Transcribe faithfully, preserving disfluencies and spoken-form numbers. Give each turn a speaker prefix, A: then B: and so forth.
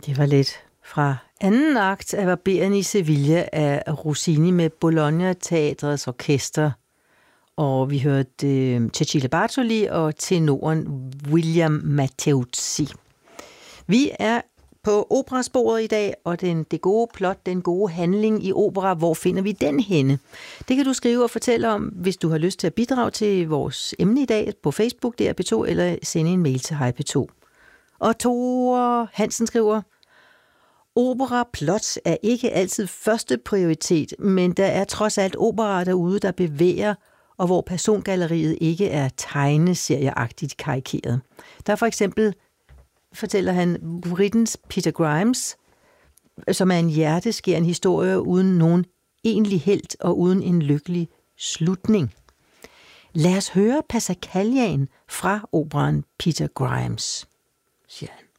A: Det var lidt fra anden akt af Barberen i Sevilla af Rossini med Bologna Teatrets orkester. Og vi hørte Cecilia Bartoli og tenoren William Matteucci. Vi er på operasporet i dag, og den, det gode plot, den gode handling i opera, hvor finder vi den henne? Det kan du skrive og fortælle om, hvis du har lyst til at bidrage til vores emne i dag på Facebook, D R P to, eller sende en mail til hej P to. Og Thor Hansen skriver, operaplot er ikke altid første prioritet, men der er trods alt opera derude, der bevæger, og hvor persongalleriet ikke er tegneserieagtigt karikeret. Der er for eksempel, fortæller han, Brittens Peter Grimes, som er en hjerteskærende historie uden nogen egentlig helt og uden en lykkelig slutning. Lad os høre Passacagliaen fra operaen Peter Grimes, siger han.